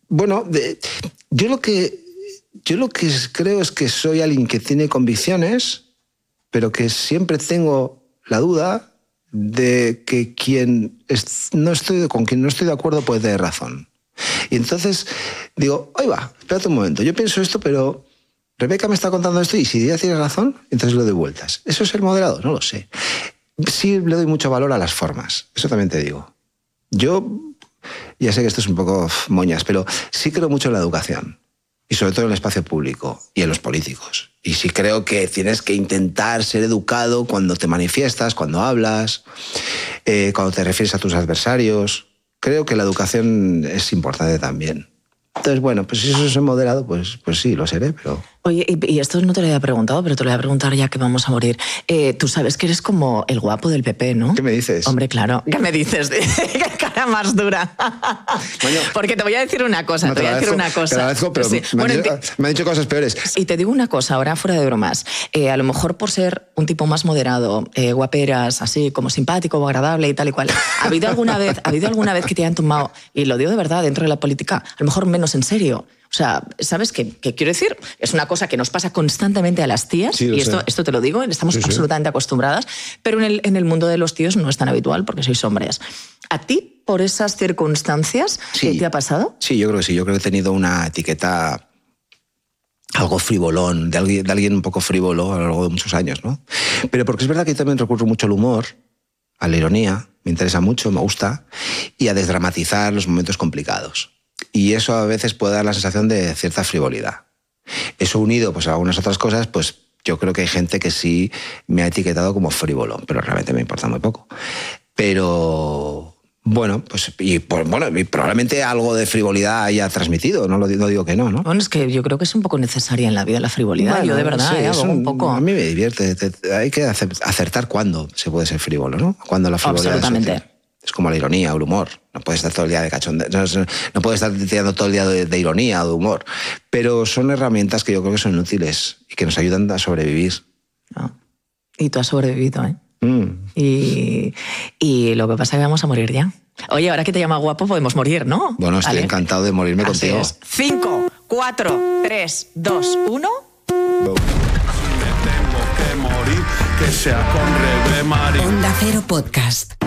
Bueno, yo lo que creo es que soy alguien que tiene convicciones, pero que siempre tengo la duda de que con quien no estoy de acuerdo puede tener razón. Y entonces digo, ahí va, espérate un momento, yo pienso esto, pero Rebeca me está contando esto y si ella tiene razón, entonces le doy vueltas. ¿Eso es ser moderado? No lo sé. Sí le doy mucho valor a las formas, eso también te digo. Yo ya sé que esto es un poco moñas, pero sí creo mucho en la educación. Y sobre todo en el espacio público y en los políticos. Y sí creo que tienes que intentar ser educado cuando te manifiestas, cuando hablas, cuando te refieres a tus adversarios. Creo que la educación es importante también. Entonces, bueno, pues si eso es moderado, pues sí, lo seré, pero... Oye, y esto no te lo había preguntado, pero te lo voy a preguntar ya que vamos a morir. Tú sabes que eres como el guapo del PP, ¿no? ¿Qué me dices? Hombre, claro. ¿Qué me dices? ¡Qué cara más dura! Bueno, porque te voy a decir una cosa, Te agradezco, pero sí. me han dicho cosas peores. Y te digo una cosa, ahora fuera de bromas. A lo mejor por ser un tipo más moderado, guaperas, así como simpático o agradable y tal y cual, ¿ha habido alguna vez que te hayan tomado, y lo digo de verdad, dentro de la política, a lo mejor menos en serio? O sea, ¿sabes qué quiero decir? Es una cosa que nos pasa constantemente a las tías, sí, y esto te lo digo, estamos absolutamente acostumbradas, pero en el mundo de los tíos no es tan habitual porque sois hombres. ¿A ti, por esas circunstancias, te ha pasado? Sí, yo creo que sí. Yo creo que he tenido una etiqueta algo frivolón, de alguien un poco frívolo a lo largo de muchos años, ¿no? Pero porque es verdad que también recurro mucho al humor, a la ironía, me interesa mucho, me gusta, y a desdramatizar los momentos complicados. Y eso a veces puede dar la sensación de cierta frivolidad. Eso unido pues, a algunas otras cosas, pues yo creo que hay gente que sí me ha etiquetado como frívolo, pero realmente me importa muy poco. Pero bueno, y probablemente algo de frivolidad haya transmitido, no digo que no, ¿no? Bueno, es que yo creo que es un poco necesaria en la vida la frivolidad, bueno, yo de verdad, sí, un poco... A mí me divierte, hay que acertar cuándo se puede ser frívolo, ¿no? Cuándo la frivolidad absolutamente. Es como la ironía o el humor. No puedes estar todo el día de cachondeo, no puedes estar tirando todo el día de ironía o de humor. Pero son herramientas que yo creo que son útiles y que nos ayudan a sobrevivir. Oh. Y tú has sobrevivido, ¿eh? Y lo que pasa es que vamos a morir ya. Oye, ahora que te llama guapo podemos morir, ¿no? Bueno, estoy encantado de morirme así contigo. Es. 5, 4, 3, 2, 1... Me tengo que morir, que sea con Rebe Marín. Onda Cero Podcast.